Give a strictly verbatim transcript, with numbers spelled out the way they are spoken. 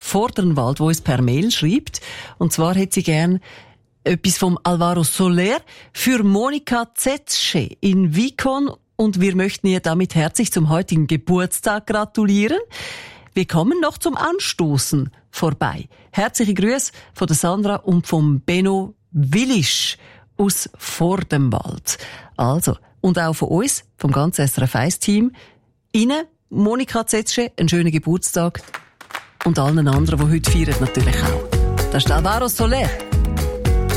Vordernwald, die uns per Mail schreibt. Und zwar hätte sie gern etwas vom Alvaro Soler für Monika Zetsche in Vikon. Und wir möchten ihr damit herzlich zum heutigen Geburtstag gratulieren. Wir kommen noch zum Anstoßen vorbei. Herzliche Grüße von der Sandra und vom Benno Willisch aus Vordernwald. Also, und auch von uns, vom ganzen S R F eins Team, Ihnen, Monika Zetsche, einen schönen Geburtstag und allen anderen, die heute feiern, natürlich auch. Das ist Alvaro Soler.